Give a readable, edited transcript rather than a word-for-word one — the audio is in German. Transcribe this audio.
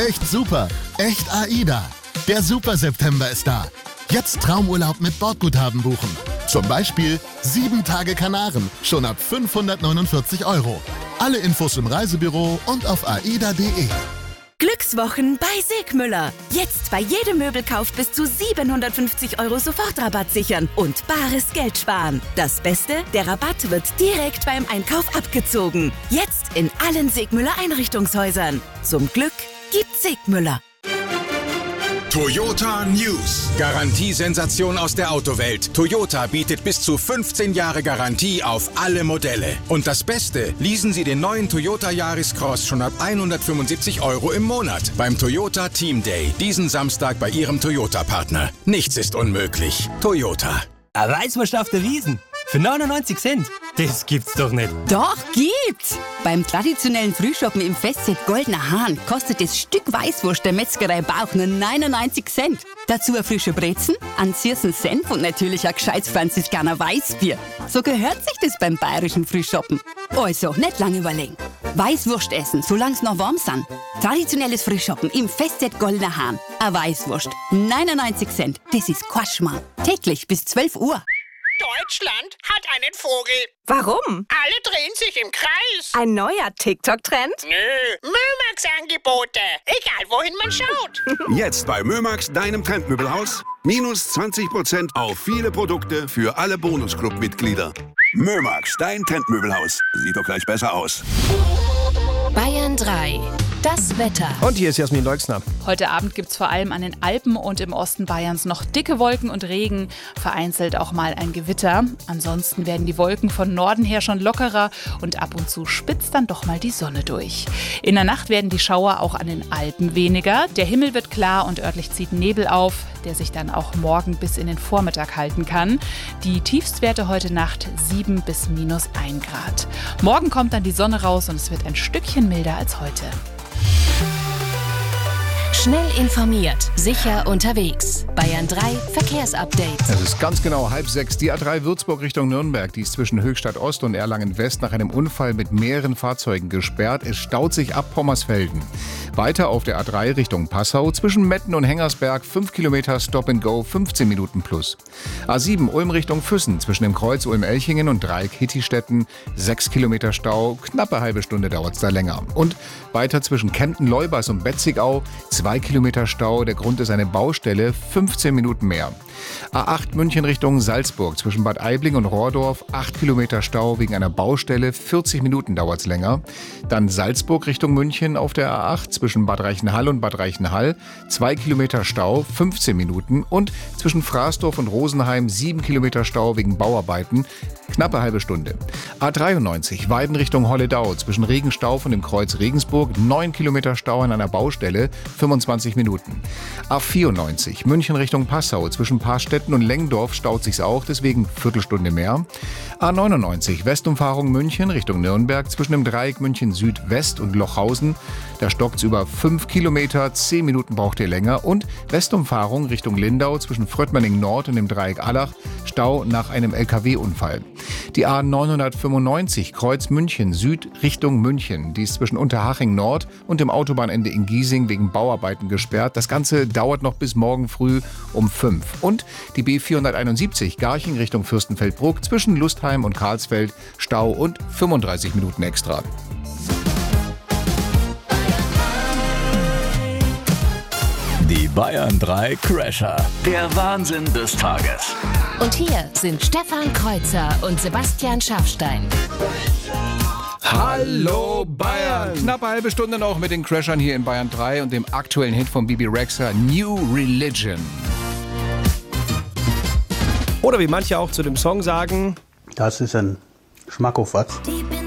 Echt super, echt AIDA. Der Super September ist da. Jetzt Traumurlaub mit Bordguthaben buchen. Zum Beispiel 7 Tage Kanaren, schon ab 549 €. Alle Infos im Reisebüro und auf aida.de. Glückswochen bei Segmüller. Jetzt bei jedem Möbelkauf bis zu 750 € Sofortrabatt sichern und bares Geld sparen. Das Beste, der Rabatt wird direkt beim Einkauf abgezogen. Jetzt in allen Segmüller Einrichtungshäusern. Zum Glück gibt's Segmüller. Toyota News. Garantiesensation aus der Autowelt. Toyota bietet bis zu 15 Jahre Garantie auf alle Modelle. Und das Beste, leasen Sie den neuen Toyota Yaris Cross schon ab 175 € im Monat beim Toyota Team Day. Diesen Samstag bei Ihrem Toyota-Partner. Nichts ist unmöglich. Toyota. Eine Weißwurst auf der Wiesn. Für 99 Cent. Das gibt's doch nicht. Doch, gibt's! Beim traditionellen Frühschoppen im Festset Goldener Hahn kostet das Stück Weißwurst der Metzgerei Bauch nur 99 Cent. Dazu ein frischer Brezen, einen süßen Senf und natürlich ein gescheites Franziskaner Weißbier. So gehört sich das beim bayerischen Frühschoppen. Also, nicht lange überlegen. Weißwurst essen, solang's noch warm sind. Traditionelles Frühschoppen im Festset Goldener Hahn. Eine Weißwurst, 99 Cent. Das ist Quatschmann. Täglich bis 12 Uhr. Deutschland hat einen Vogel. Warum? Alle drehen sich im Kreis. Ein neuer TikTok-Trend? Nö, Mömax-Angebote. Egal, wohin man schaut. Jetzt bei Mömax, deinem Trendmöbelhaus. Minus 20% auf viele Produkte für alle Bonusclub-Mitglieder. Mömax, dein Trendmöbelhaus. Sieht doch gleich besser aus. Bayern 3. Das Wetter. Und hier ist Jasmin Leuxner. Heute Abend gibt es vor allem an den Alpen und im Osten Bayerns noch dicke Wolken und Regen, vereinzelt auch mal ein Gewitter. Ansonsten werden die Wolken von Norden her schon lockerer und ab und zu spitzt dann doch mal die Sonne durch. In der Nacht werden die Schauer auch an den Alpen weniger. Der Himmel wird klar und örtlich zieht Nebel auf, der sich dann auch morgen bis in den Vormittag halten kann. Die Tiefstwerte heute Nacht 7 bis minus 1 Grad. Morgen kommt dann die Sonne raus und es wird ein Stückchen milder als heute. Schnell informiert, sicher unterwegs. Bayern 3 Verkehrsupdate. Es ist ganz genau 5:30. Die A3 Würzburg Richtung Nürnberg. Die ist zwischen Höchstadt Ost und Erlangen West nach einem Unfall mit mehreren Fahrzeugen gesperrt. Es staut sich ab Pommersfelden. Weiter auf der A3 Richtung Passau. Zwischen Metten und Hengersberg 5 Kilometer Stop and Go, 15 Minuten plus. A7 Ulm Richtung Füssen. Zwischen dem Kreuz Ulm-Elchingen und Dreieck Hittistetten 6 Kilometer Stau. Knappe halbe Stunde dauert es da länger. Und weiter zwischen Kempten-Leubers und Betzigau 2 Kilometer Stau. Der Grund ist eine Baustelle, 15 Minuten mehr. A8 München Richtung Salzburg. Zwischen Bad Aibling und Rohrdorf 8 Kilometer Stau wegen einer Baustelle. 40 Minuten dauert es länger. Dann Salzburg Richtung München auf der A8. Zwischen Bad Reichenhall und Bad Reichenhall 2 Kilometer Stau, 15 Minuten. Und zwischen Fraßdorf und Rosenheim 7 Kilometer Stau wegen Bauarbeiten. Knappe halbe Stunde. A93 Weiden Richtung Holledau. Zwischen Regenstauf und dem Kreuz Regensburg 9 Kilometer Stau an einer Baustelle. 25 Minuten. A94 München Richtung Passau. Zwischen Paarstetten und Lengdorf staut sich's auch, deswegen Viertelstunde mehr. A99 Westumfahrung München Richtung Nürnberg. Zwischen dem Dreieck München Südwest und Lochhausen. Da stockt's über 5 Kilometer, 10 Minuten braucht ihr länger. Und Westumfahrung Richtung Lindau zwischen Fröttmanning Nord und dem Dreieck Allach. Stau nach einem LKW-Unfall. Die A995 Kreuz München Süd Richtung München. Die ist zwischen Unterhaching Nord und dem Autobahnende in Giesing wegen Bauarbeiten gesperrt. Das Ganze dauert noch bis morgen früh um 5. Und die B471 Garching Richtung Fürstenfeldbruck zwischen Lustheim und Karlsfeld. Stau und 35 Minuten extra. Die Bayern 3 Crasher. Der Wahnsinn des Tages. Und hier sind Stefan Kreuzer und Sebastian Schaffstein. Hallo Bayern! Knappe halbe Stunde noch mit den Crashern hier in Bayern 3 und dem aktuellen Hit von Bibi Rexha, New Religion. Oder wie manche auch zu dem Song sagen, das ist ein Schmackofatz.